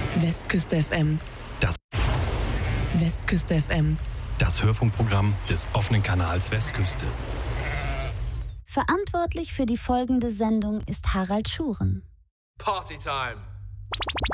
Westküste FM. Das Westküste FM. Das Hörfunkprogramm des offenen Kanals Westküste. Verantwortlich für die folgende Sendung ist Harald Schuren. Party time!